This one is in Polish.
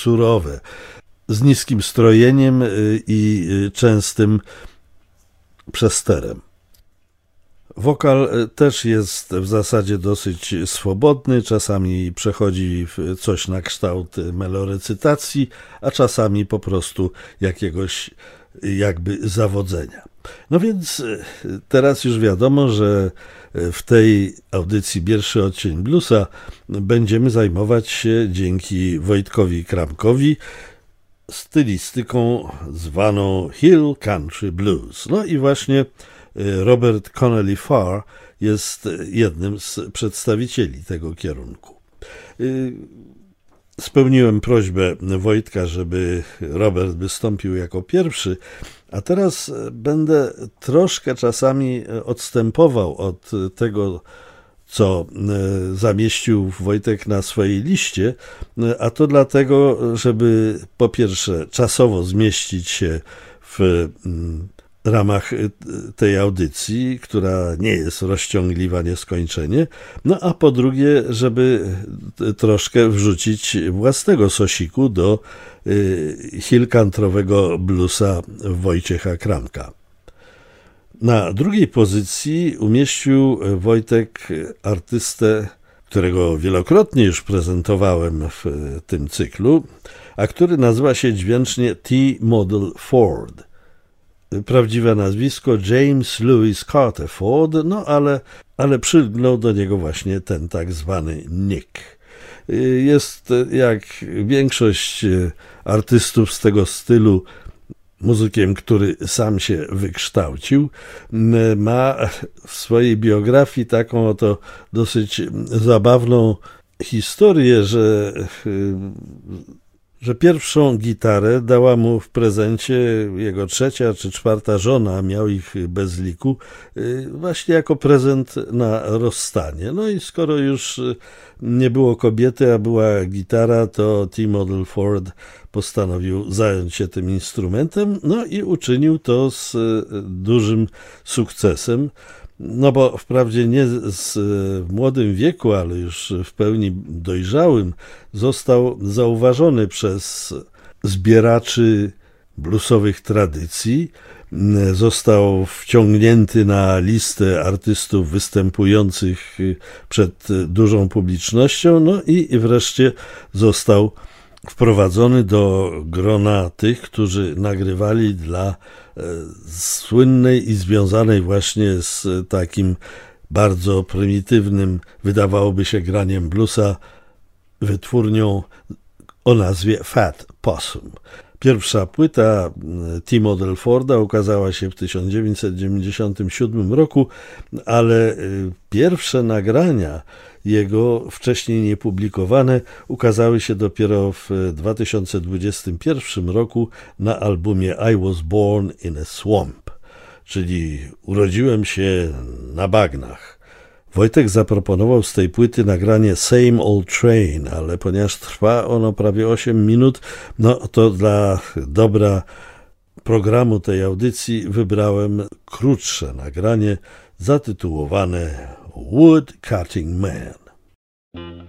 surowe, z niskim strojeniem i częstym przesterem. Wokal też jest w zasadzie dosyć swobodny, czasami przechodzi w coś na kształt melorecytacji, a czasami po prostu jakiegoś jakby zawodzenia. No więc teraz już wiadomo, że w tej audycji Pierwszy odcień bluesa będziemy zajmować się dzięki Wojtkowi Kramkowi stylistyką zwaną Hill Country Blues. No i właśnie Robert Connelly Farr jest jednym z przedstawicieli tego kierunku. Spełniłem prośbę Wojtka, żeby Robert wystąpił jako pierwszy, a teraz będę troszkę czasami odstępował od tego, co zamieścił Wojtek na swojej liście, a to dlatego, żeby po pierwsze czasowo zmieścić się w ramach tej audycji, która nie jest rozciągliwa nieskończenie, no a po drugie, żeby troszkę wrzucić własnego sosiku do hill-countrowego bluesa Wojciecha Kramka. Na drugiej pozycji umieścił Wojtek artystę, którego wielokrotnie już prezentowałem w tym cyklu, a który nazywa się dźwięcznie T. Model Ford. Prawdziwe nazwisko James Louis Carter Ford, no ale przylgnął do niego właśnie ten tak zwany Nick. Jest, jak większość artystów z tego stylu, muzykiem, który sam się wykształcił. Ma w swojej biografii taką oto dosyć zabawną historię, że pierwszą gitarę dała mu w prezencie jego trzecia czy czwarta żona, miał ich bez liku, właśnie jako prezent na rozstanie. No i skoro już nie było kobiety, a była gitara, to T. Model Ford postanowił zająć się tym instrumentem, no i uczynił to z dużym sukcesem. No bo wprawdzie nie w młodym wieku, ale już w pełni dojrzałym został zauważony przez zbieraczy bluesowych tradycji, został wciągnięty na listę artystów występujących przed dużą publicznością, no i wreszcie został wprowadzony do grona tych, którzy nagrywali dla słynnej i związanej właśnie z takim bardzo prymitywnym, wydawałoby się, graniem bluesa wytwórnią o nazwie Fat Possum. Pierwsza płyta T. Model Forda ukazała się w 1997 roku, ale pierwsze nagrania jego, wcześniej niepublikowane, ukazały się dopiero w 2021 roku na albumie I Was Born in a Swamp, czyli Urodziłem się na bagnach. Wojtek zaproponował z tej płyty nagranie Same Old Train, ale ponieważ trwa ono prawie 8 minut, no to dla dobra programu tej audycji wybrałem krótsze nagranie zatytułowane Wood Cutting Man.